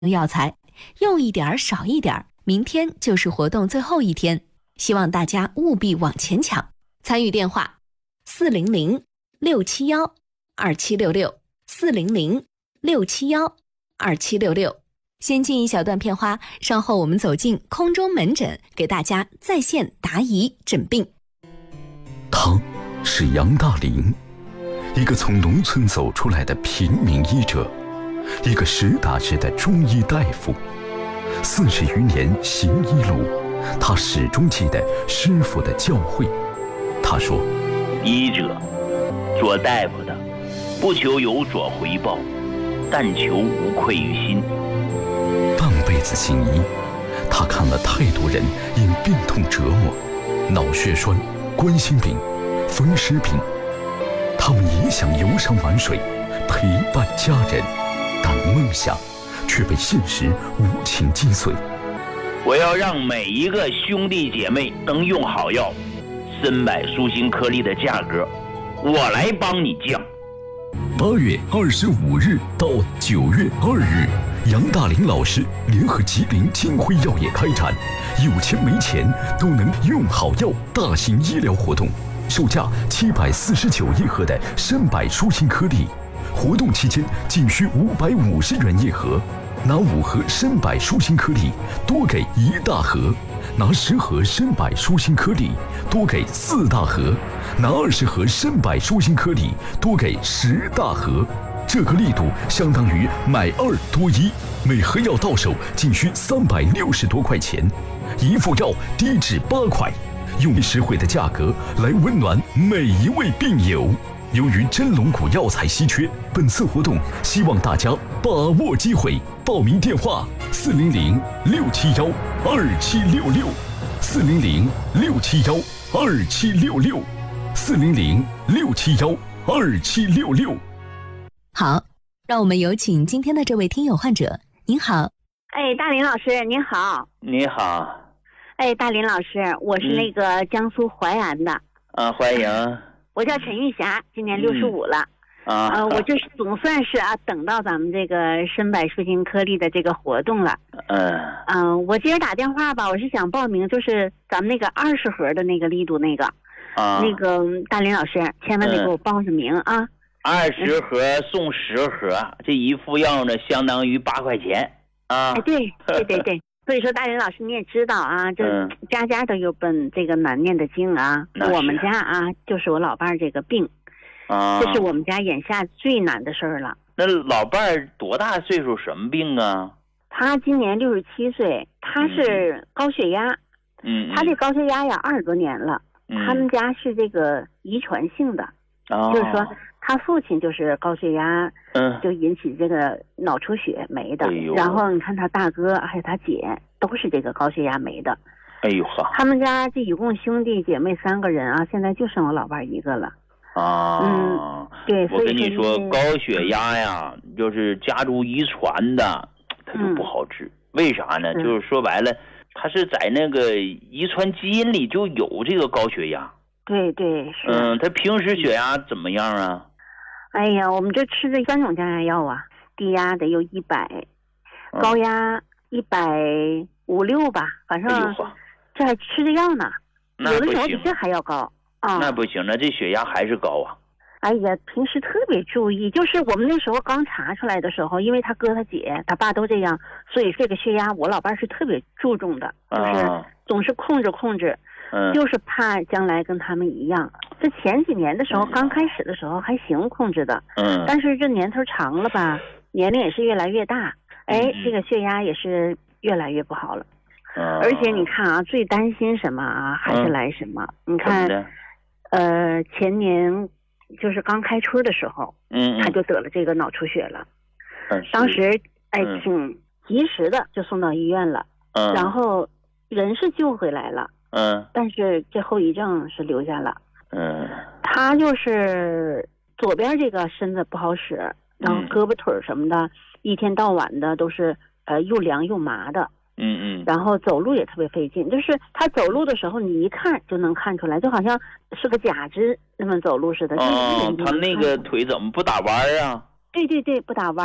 药材，用一点少一点，明天就是活动最后一天，希望大家务必往前抢。参与电话400-671-2766，400-671-2766。先进一小段片花，稍后我们走进空中门诊，给大家在线答疑诊病。 他是杨大林，一个从农村走出来的平民医者，一个实打实的中医大夫。40余年行医路，他始终记得师傅的教诲。他说， 医者，做大夫的，不求有所回报，但求无愧于心。 半辈子行医，他看了太多人因病痛折磨，脑血栓、冠心病、风湿病，他们也想游山玩水，陪伴家人，但梦想却被现实无情击碎。 我要让每一个兄弟姐妹能用好药，参柏舒心颗粒的价格，我来帮你降。 8月25日到9月2日，杨大林老师联合吉林金辉药业开展有钱没钱都能用好药大型医疗活动，售价749一盒的参柏舒心颗粒，活动期间仅需550元一盒，拿5盒参柏舒心颗粒多给1大盒，拿10盒参柏舒心颗粒多给4大盒，拿20盒参柏舒心颗粒多给10大盒。这个力度相当于买2多1，每盒药到手仅需360多块钱，一副药低至8块，用实惠的价格来温暖每一位病友。由于真龙骨药材稀缺，本次活动希望大家把握机会。报名电话：400-671-2766，400-671-2766，400-671-2766。 好，让我们有请今天的这位听友患者。您好。 大林老师您好。 你好。 大林老师，我是那个江苏淮安的。 欢迎。 我叫陈玉霞，今年65了。我就是总算是等到咱们这个参柏舒心颗粒的这个活动了。我今儿打电话吧，我是想报名，就是咱们那个20盒的那个力度那个。那个大林老师，千万得给我报上名啊。 20盒送10盒，这一副药呢相当于8块钱啊。 对。所以说大林老师你也知道啊，这家家都有本这个难念的经啊。我们家就是我老伴儿这个病，这是我们家眼下最难的事儿了。 那老伴儿多大岁数，什么病啊？ 他今年67岁，他是高血压。他这高血压呀20多年了。他们家是这个遗传性的。就是说他父亲就是高血压，就引起这个脑出血没的。然后你看他大哥还有他姐都是这个高血压没的。他们家这一共兄弟姐妹3个人啊，现在就剩我老伴一个了。对， 我跟你说，高血压呀，就是家族遗传的，它就不好治。为啥呢？就是说白了，它是在那个遗传基因里就有这个高血压。 对，是。 他平时血压怎么样啊？ 哎呀，我们这吃的3种降压药啊，低压得有100，高压150、160吧，反正这还吃的药呢，有的时候比这还要高啊。 那不行，那这血压还是高啊。 哎呀，平时特别注意，就是我们那时候刚查出来的时候，因为他哥他姐他爸都这样，所以这个血压我老伴是特别注重的，就是总是控制。就是怕将来跟他们一样。这前几年的时候，刚开始的时候还行控制的，但是这年头长了吧，年龄也是越来越大，这个血压也是越来越不好了。而且你看啊，最担心什么啊，还是来什么？你看，前年就是刚开春的时候，他就得了这个脑出血了。当时挺及时的就送到医院了，然后人是救回来了。但是这后遗症是留下了。他就是左边这个身子不好使，然后胳膊腿什么的，一天到晚的都是又凉又麻的。然后走路也特别费劲，就是他走路的时候，你一看就能看出来，就好像是个假肢那么走路似的。 他那个腿怎么不打弯啊？ 对，不打弯。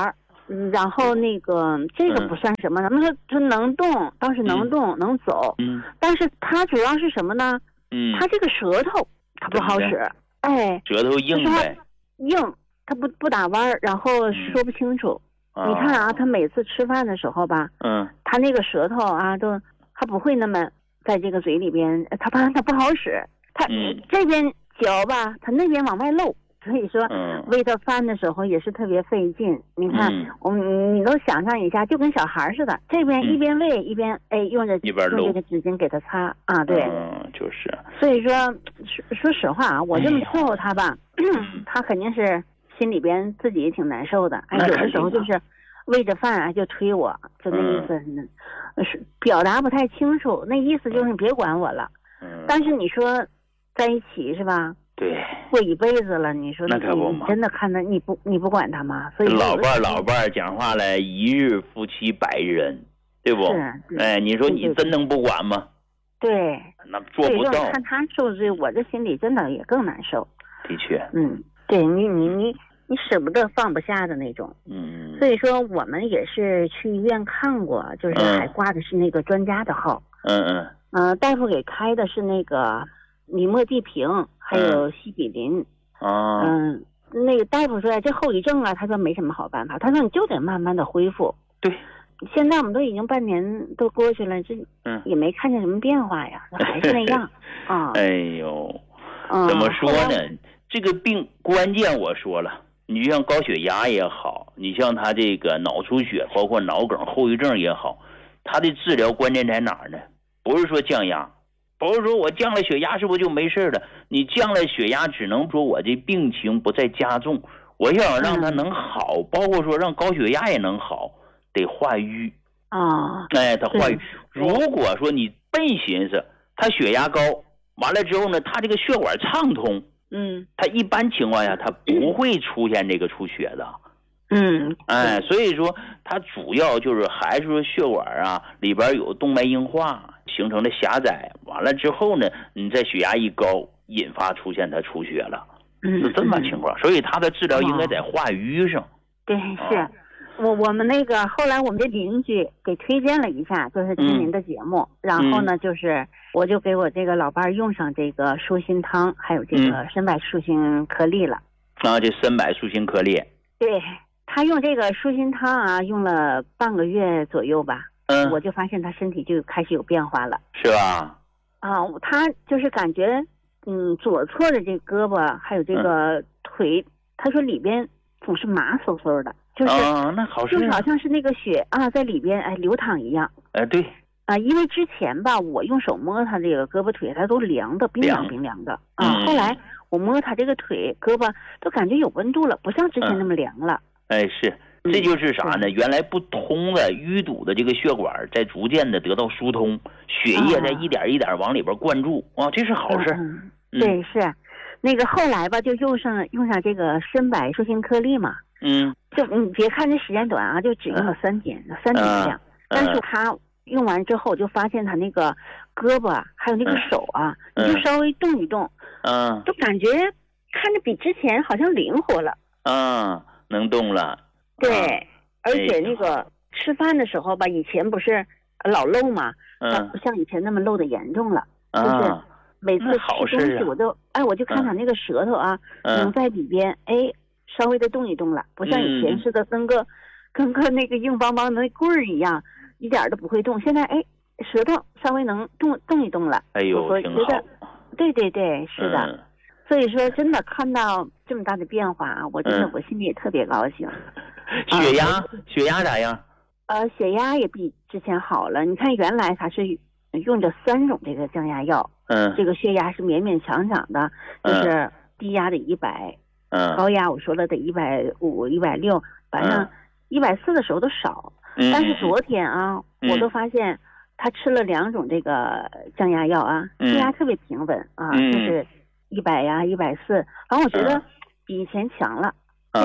然后那个这个不算什么，他们说能动，倒是能动，能走。但是他主要是什么呢？他这个舌头他不好使，哎， 舌头硬呗， 硬，他不打弯，然后说不清楚。你看啊，他每次吃饭的时候吧，他那个舌头啊，他不会那么在这个嘴里边，他不好使，他这边嚼吧，他那边往外漏。所以说，喂他饭的时候也是特别费劲。你看，你都想象一下，就跟小孩似的，这边一边喂一边用这个纸巾给他擦啊，对， 就是。 所以说实话啊，我这么伺候他吧，他肯定是心里边自己也挺难受的。有的时候就是喂着饭啊就推我，就那意思是表达不太清楚，那意思就是你别管我了。但是你说在一起是吧？ 对， 过一辈子了，你说那可不嘛？ 真的看他你不管他吗？所以老伴讲话了，一日夫妻百日恩，对不？哎，你说你真能不管吗？ 对， 那做不到。 看他受罪，我这心里真的也更难受。 的确， 对你舍不得放不下的那种。所以说我们也是去医院看过，就是还挂的是那个专家的号。大夫给开的是那个尼莫地平，还有西比林。那个大夫说这后遗症啊，他说没什么好办法，他说你就得慢慢的恢复。 对， 现在我们都已经半年都过去了，这也没看见什么变化呀，还是那样啊。 哎呦，怎么说呢？这个病关键我说了，你就像高血压也好，你像他这个脑出血，包括脑梗后遗症也好，他的治疗关键在哪儿呢？不是说降压，不是说我降了血压是不是就没事了？你降了血压，只能说我这病情不再加重。我想让它能好，包括说让高血压也能好，得化瘀啊。他化瘀。如果说你笨寻思，他血压高，完了之后呢，他这个血管畅通，他一般情况下他不会出现这个出血的。所以说它主要就是还是说血管啊里边有动脉硬化形成了狭窄，完了之后呢，你在血压一高，引发出现它出血了，是这么情况。所以它的治疗应该在化瘀上。 对，是我们那个后来我们的邻居给推荐了一下，就是听您的节目，然后呢，就是我就给我这个老伴用上这个舒心汤，还有这个参柏舒心颗粒了。 这参柏舒心颗粒。对。 他用这个舒心汤啊，用了半个月左右吧，我就发现他身体就开始有变化了， 是吧？ 他就是感觉，左侧的这胳膊还有这个腿，他说里边总是麻嗖嗖的，就是那好就是好像是那个血啊在里边流淌一样。 对。 因为之前吧，我用手摸他这个胳膊腿，他都凉的，冰凉的后来我摸他这个腿胳膊都感觉有温度了，不像之前那么凉了。 是，这就是啥呢？原来不通的淤堵的这个血管在逐渐的得到疏通，血液在一点一点往里边灌注这是好事。 对，是那个后来吧，就用上这个参柏舒心颗粒嘛。就你别看这时间短啊，就只用了3天量，但是他用完之后，我就发现他那个胳膊还有那个手啊，你就稍微动一动，就感觉看着比之前好像灵活了。 能动了。 对，而且那个吃饭的时候吧，以前不是老漏嘛，不像以前那么漏的严重了。就是每次吃东西我就看他那个舌头啊，能在里边稍微的动一动了，不像以前似的跟个那个硬邦邦的那棍儿一样，一点都不会动。现在舌头稍微能动一动了。我觉得对，是的。所以说真的看到这么大的变化我真的我心里也特别高兴。 血压咋样？ 血压也比之前好了。你看原来他是用着3种这个降压药，这个血压是勉勉强强的，就是低压的100，高压我说了得150、160，反正140的时候都少。但是昨天我都发现他吃了2种这个降压药血压特别平稳就是100呀140，反正我觉得比以前强了。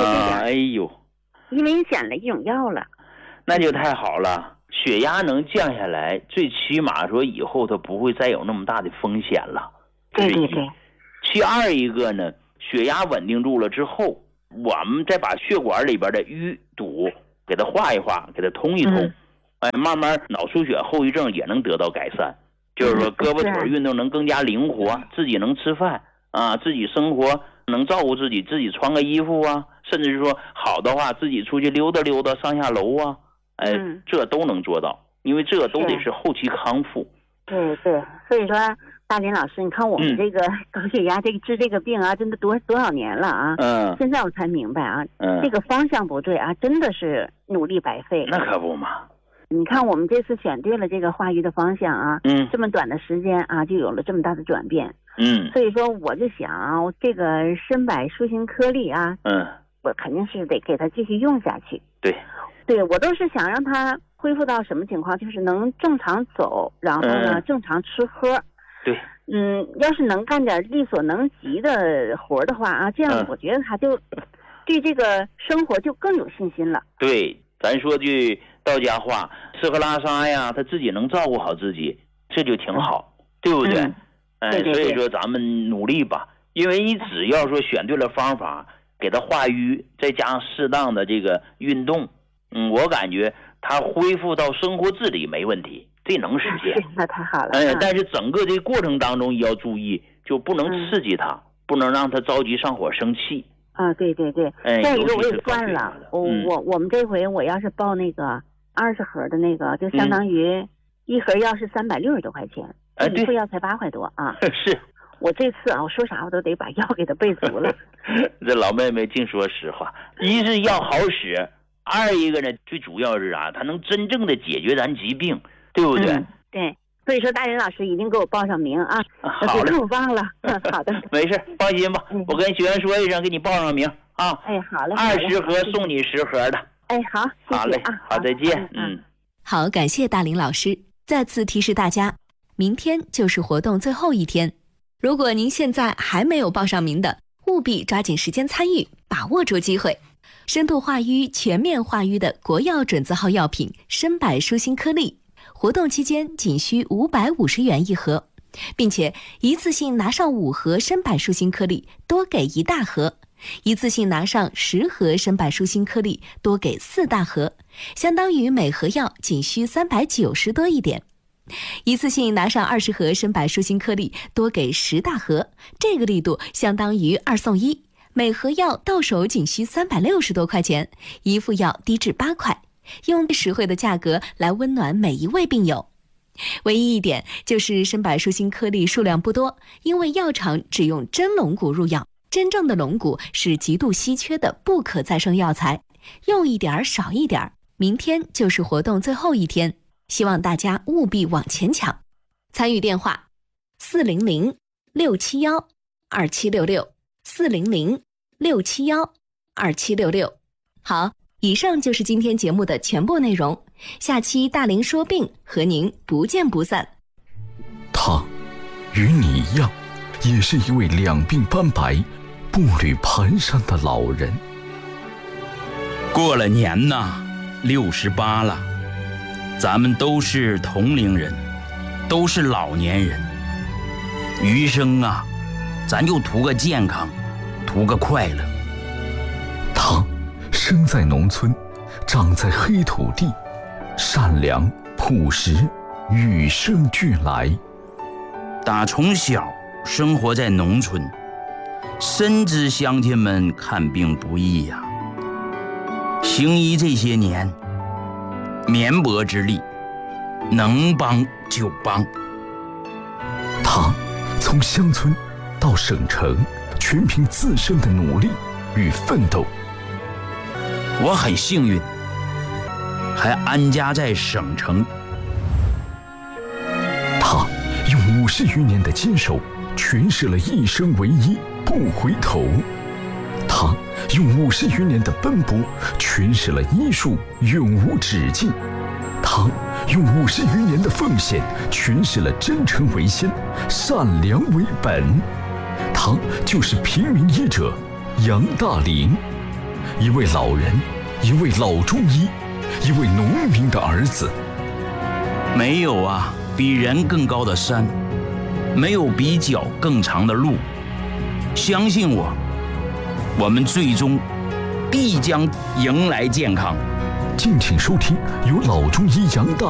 因为你减了1种药了， 那就太好了。血压能降下来，最起码说以后它不会再有那么大的风险了。 对。 其二一个呢，血压稳定住了之后，我们再把血管里边的淤堵给他画一画，给他通一通，慢慢脑出血后遗症也能得到改善。就是说胳膊腿运动能更加灵活，自己能吃饭啊，自己生活能照顾自己，自己穿个衣服啊，甚至是说好的话自己出去溜达溜达上下楼啊，这都能做到，因为这都得是后期康复。 对对，所以说大林老师，你看我们这个高血压治这个病啊，真的多少年了啊，现在我才明白啊，这个方向不对啊，真的是努力白费。 那可不嘛。 你看我们这次选对了这个化瘀的方向啊，这么短的时间啊，就有了这么大的转变。所以说我就想啊，这个参柏舒心颗粒啊，我肯定是得给它继续用下去。对，我都是想让它恢复到什么情况，就是能正常走，然后呢正常吃喝。 对， 要是能干点力所能及的活的话啊，这样我觉得他就对这个生活就更有信心了。 对，咱说句道家话，吃喝拉撒呀，他自己能照顾好自己，这就挺好，对不对？ 对， 所以说咱们努力吧，因为你只要说选对了方法，给他化瘀，再加上适当的这个运动，我感觉他恢复到生活自理没问题，这能实现。 那太好了。 但是整个这个过程当中也要注意，就不能刺激他，不能让他着急上火生气。 对。再一个我也算了，我们这回我要是报那个20盒的那个，就相当于一盒药是360多块钱，一副药才8块多啊。 是。 我这次啊，我说啥我都得把药给他备足了。 这老妹妹净说实话，一是药好使，二一个呢，最主要是啥？它能真正的解决咱疾病，对不对？ 对。所以说大林老师一定给我报上名啊！ 好嘞， 我忘了。好的， 没事，放心吧，我跟学员说一声，给你报上名啊。 好嘞 ，20盒送你10盒的。 好， 好嘞，好，再见。 好，感谢大林老师。再次提示大家，明天就是活动最后一天。如果您现在还没有报上名的，务必抓紧时间参与，把握住机会。深度化瘀、全面化瘀的国药准字号药品参柏舒心颗粒，活动期间仅需550元一盒，并且一次性拿上5盒参柏舒心颗粒，多给1大盒；一次性拿上10盒参柏舒心颗粒，多给4大盒，相当于每盒药仅需390多一点。一次性拿上20盒参柏舒心颗粒，多给10大盒，这个力度相当于2送1，每盒药到手仅需360多块钱，一副药低至8块，用最实惠的价格来温暖每一位病友。唯一一点就是参柏舒心颗粒数量不多，因为药厂只用真龙骨入药，真正的龙骨是极度稀缺的不可再生药材，用一点少一点。明天就是活动最后一天，希望大家务必往前抢。参与电话400-6716-2766，400-6716-2766。好，以上就是今天节目的全部内容，下期大林说病和您不见不散。 他与你一样，也是一位两鬓斑白、步履蹒跚的老人。 过了年呐，68了，咱们都是同龄人，都是老年人，余生啊，咱就图个健康，图个快乐。 他生在农村，长在黑土地，善良朴实，与生俱来。 打从小生活在农村，深知乡亲们看病不易呀。行医这些年，绵薄之力，能帮就帮。 他从乡村到省城，全凭自身的努力与奋斗。 我很幸运，还安家在省城。 他用50余年的坚守，诠释了一生为一，不回头。他用50余年的奔波，诠释了医术永无止境。他用50余年的奉献，诠释了真诚为先，善良为本。他就是平民医者杨大林，一位老人，一位老中医，一位农民的儿子。 没有啊比人更高的山，没有比脚更长的路。相信我，我们最终必将迎来健康， 敬请收听由老中医杨大